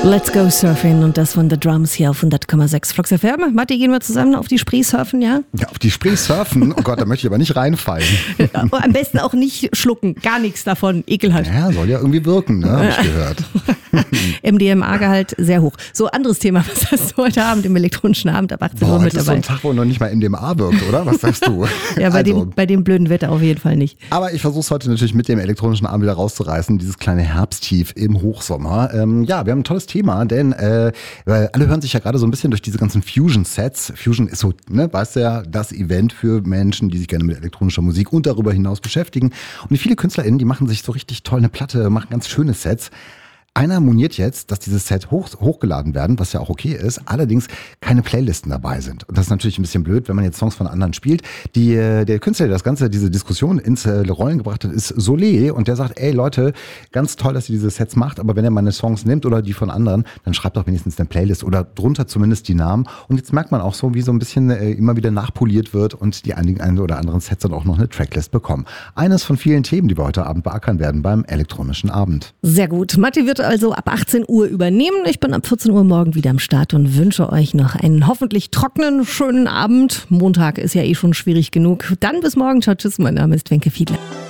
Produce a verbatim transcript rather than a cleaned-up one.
Let's go surfing und das von The Drums hier auf hundert Komma sechs Flux F M. Matti, gehen wir zusammen auf die Spree surfen, ja? Ja, auf die Spree surfen? Oh Gott, da möchte ich aber nicht reinfallen. Am besten auch nicht schlucken, gar nichts davon, ekelhaft. Ja, soll ja irgendwie wirken, ne, habe ich gehört. M D M A-Gehalt sehr hoch. So, anderes Thema, was hast du heute Abend im elektronischen Abend ab achtzehn Uhr Boah, mit das ist dabei? so ein Tag, wo noch nicht mal M D M A wirkt, oder? Was sagst du? Ja, bei, also, dem, bei dem blöden Wetter auf jeden Fall nicht. Aber ich versuche es heute natürlich mit dem elektronischen Abend wieder rauszureißen, dieses kleine Herbsttief im Hochsommer. Ähm, ja, wir haben ein tolles Thema, denn äh, weil alle hören sich ja gerade so ein bisschen durch diese ganzen Fusion-Sets. Fusion ist so, ne, weißt du ja, das Event für Menschen, die sich gerne mit elektronischer Musik und darüber hinaus beschäftigen. Und viele KünstlerInnen, die machen sich so richtig toll eine Platte, machen ganz schöne Sets. Einer moniert jetzt, dass dieses Set hoch, hochgeladen werden, was ja auch okay ist, allerdings keine Playlisten dabei sind. Und das ist natürlich ein bisschen blöd, wenn man jetzt Songs von anderen spielt. Die, der Künstler, der das Ganze, diese Diskussion ins äh, Rollen gebracht hat, ist Solé und der sagt, ey Leute, ganz toll, dass ihr diese Sets macht, aber wenn ihr meine Songs nimmt oder die von anderen, dann schreibt doch wenigstens eine Playlist oder drunter zumindest die Namen. Und jetzt merkt man auch so, wie so ein bisschen äh, immer wieder nachpoliert wird und die einigen einen oder anderen Sets dann auch noch eine Tracklist bekommen. Eines von vielen Themen, die wir heute Abend beackern werden beim elektronischen Abend. Sehr gut. Matti wird also ab achtzehn Uhr übernehmen. Ich bin ab vierzehn Uhr morgen wieder am Start und wünsche euch noch einen hoffentlich trockenen, schönen Abend. Montag ist ja eh schon schwierig genug. Dann bis morgen. Ciao, tschüss. Mein Name ist Wenke Fiedler.